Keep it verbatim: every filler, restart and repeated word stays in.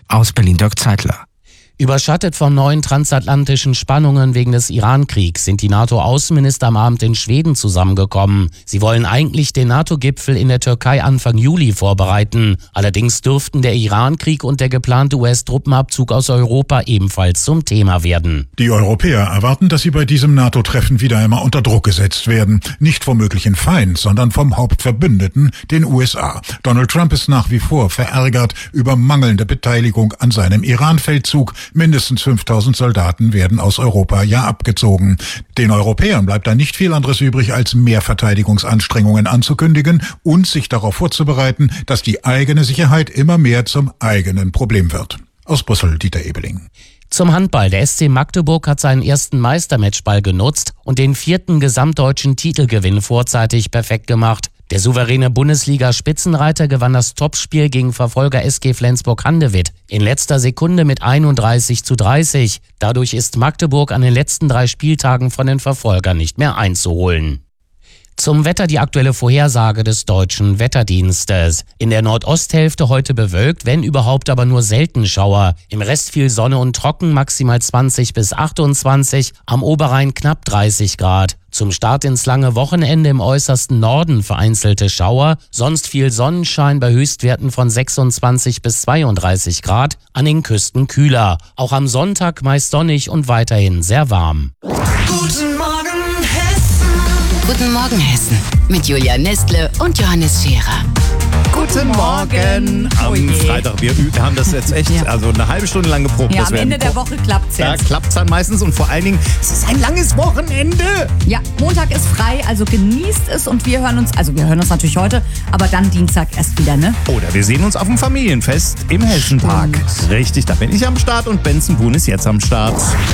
Aus Berlin Dirk Zeitler. Überschattet von neuen transatlantischen Spannungen wegen des Iran-Kriegs sind die NATO-Außenminister am Abend in Schweden zusammengekommen. Sie wollen eigentlich den NATO-Gipfel in der Türkei Anfang Juli vorbereiten. Allerdings dürften der Iran-Krieg und der geplante U S-Truppenabzug aus Europa ebenfalls zum Thema werden. Die Europäer erwarten, dass sie bei diesem NATO-Treffen wieder einmal unter Druck gesetzt werden. Nicht vom möglichen Feind, sondern vom Hauptverbündeten, den U S A. Donald Trump ist nach wie vor verärgert über mangelnde Beteiligung an seinem Iran-Feldzug. Mindestens fünftausend Soldaten werden aus Europa ja abgezogen. Den Europäern bleibt da nicht viel anderes übrig, als mehr Verteidigungsanstrengungen anzukündigen und sich darauf vorzubereiten, dass die eigene Sicherheit immer mehr zum eigenen Problem wird. Aus Brüssel, Dieter Ebeling. Zum Handball. Der S C Magdeburg hat seinen ersten Meistermatchball genutzt und den vierten gesamtdeutschen Titelgewinn vorzeitig perfekt gemacht. Der souveräne Bundesliga-Spitzenreiter gewann das Topspiel gegen Verfolger S G Flensburg-Handewitt in letzter Sekunde mit einunddreißig zu dreißig. Dadurch ist Magdeburg an den letzten drei Spieltagen von den Verfolgern nicht mehr einzuholen. Zum Wetter die aktuelle Vorhersage des Deutschen Wetterdienstes. In der Nordosthälfte heute bewölkt, wenn überhaupt aber nur selten Schauer. Im Rest viel Sonne und trocken, maximal zwanzig bis achtundzwanzig, am Oberrhein knapp dreißig Grad. Zum Start ins lange Wochenende im äußersten Norden vereinzelte Schauer, sonst viel Sonnenschein bei Höchstwerten von sechsundzwanzig bis zweiunddreißig Grad, an den Küsten kühler. Auch am Sonntag meist sonnig und weiterhin sehr warm. Guten Morgen Hessen. Guten Morgen Hessen mit Julia Nestle und Johannes Scherer. Guten Morgen am Oh Freitag. Wir, wir haben das jetzt echt Ja. also eine halbe Stunde lang geprobt. Ja, dass am wir Ende im der Pro- Woche klappt's Ja, jetzt. klappt es dann meistens und vor allen Dingen, es ist ein langes Wochenende. Ja, Montag ist frei, also genießt es und wir hören uns, also wir hören uns natürlich heute, aber dann Dienstag erst wieder, ne? Oder wir sehen uns auf dem Familienfest im Hessenpark. Richtig, da bin ich am Start und Benson Boone ist jetzt am Start.